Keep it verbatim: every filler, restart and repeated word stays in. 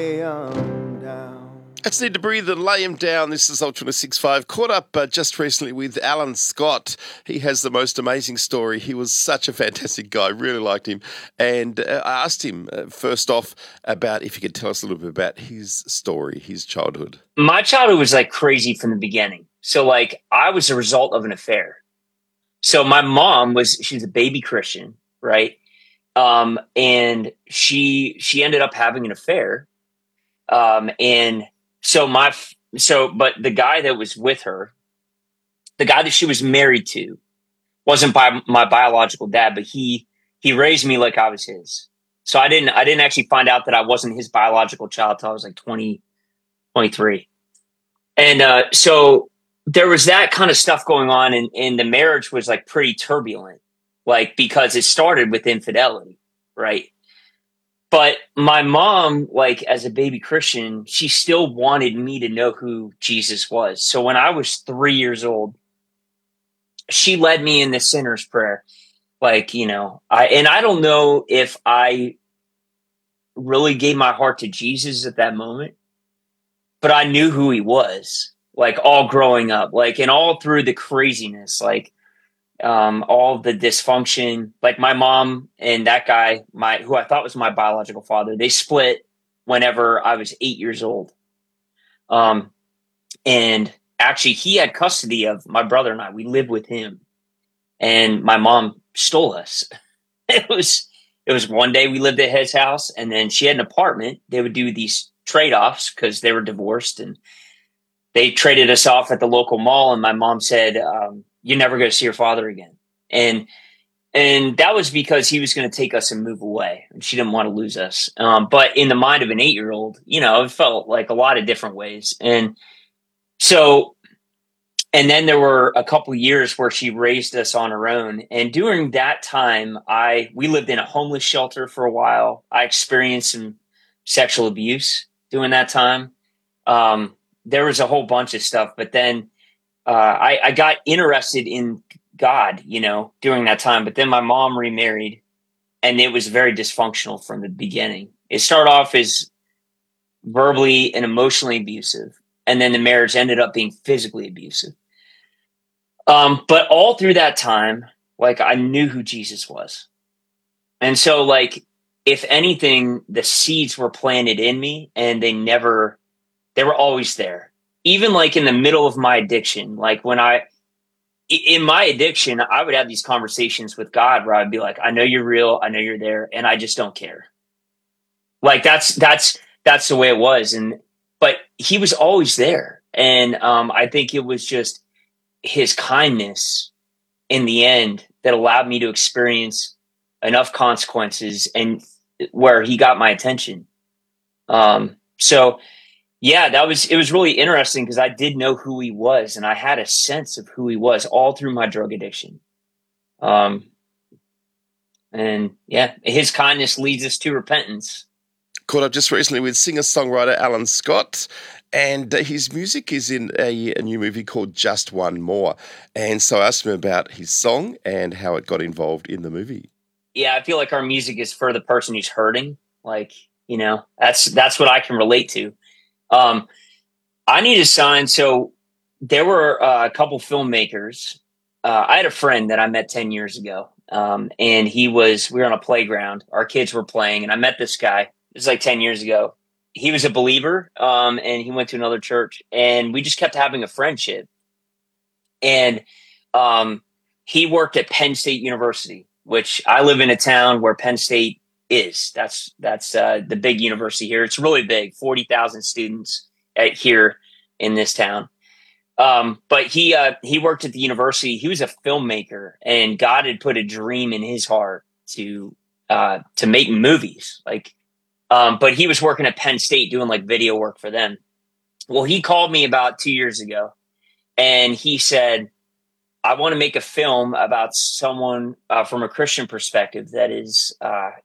him down. Let's Need to Breathe and Lay Him Down. This is Ultra six five. Caught up uh, just recently with Alan Scott. He has the most amazing story. He was such a fantastic guy. Really liked him. And uh, I asked him, uh, first off, about if he could tell us a little bit about his story, his childhood. My childhood was like crazy from the beginning. So like I was a result of an affair. So my mom was, she's a baby Christian, right? Um, and she, she ended up having an affair. Um, and so my, so, but the guy that was with her, the guy that she was married to wasn't by my biological dad, but he, he raised me like I was his. So I didn't, I didn't actually find out that I wasn't his biological child till I was like twenty, twenty-three. And, uh, so there was that kind of stuff going on, and, and the marriage was like pretty turbulent, like, because it started with infidelity, right? But my mom, like as a baby Christian, she still wanted me to know who Jesus was. So when I was three years old, she led me in the sinner's prayer. Like, you know, I, and I don't know if I really gave my heart to Jesus at that moment, but I knew who he was, like all growing up, like, and all through the craziness, like, um, all the dysfunction. Like my mom and that guy, my, who I thought was my biological father, they split whenever I was eight years old. Um, and actually he had custody of my brother and I. We lived with him, and my mom stole us. It was, it was one day we lived at his house, and then she had an apartment. They would do these trade-offs because they were divorced, and they traded us off at the local mall. And my mom said, um, you're never going to see your father again. And, and that was because he was going to take us and move away, and she didn't want to lose us. Um, but in the mind of an eight-year-old, you know, it felt like a lot of different ways. And so, and then there were a couple of years where she raised us on her own. And during that time, I, we lived in a homeless shelter for a while. I experienced some sexual abuse during that time. Um, there was a whole bunch of stuff, but then, Uh, I, I got interested in God, you know, during that time. But then my mom remarried, and it was very dysfunctional from the beginning. It started off as verbally and emotionally abusive, and then the marriage ended up being physically abusive. Um, but all through that time, like, I knew who Jesus was. And so, like, if anything, the seeds were planted in me, and they never, they were always there. Even like in the middle of my addiction, like when I, in my addiction, I would have these conversations with God where I'd be like, I know you're real. I know you're there. And I just don't care. Like that's, that's, that's the way it was. And, but he was always there. And, um, I think it was just his kindness in the end that allowed me to experience enough consequences and where he got my attention. Um, so, Yeah, that was, it was really interesting because I did know who he was, and I had a sense of who he was all through my drug addiction. Um, and yeah, his kindness leads us to repentance. Caught up just recently with singer-songwriter Alan Scott, and uh, his music is in a, a new movie called Just One More. And so I asked him about his song and how it got involved in the movie. Yeah, I feel like our music is for the person who's hurting. Like, you know, that's, that's what I can relate to. Um, I need a sign. So there were uh, a couple filmmakers. Uh, I had a friend that I met ten years ago. Um, and he was, we were on a playground. Our kids were playing, and I met this guy. It was like ten years ago. He was a believer. Um, and he went to another church, and we just kept having a friendship. And, um, he worked at Penn State University, which I live in a town where Penn State is. That's that's uh, the big university here. It's really big, forty thousand students at, here in this town. Um, but he uh, he worked at the university. He was a filmmaker, and God had put a dream in his heart to uh, to make movies. Like, um, but he was working at Penn State doing like video work for them. Well, he called me about two years ago, and he said, I want to make a film about someone uh, from a Christian perspective that is uh,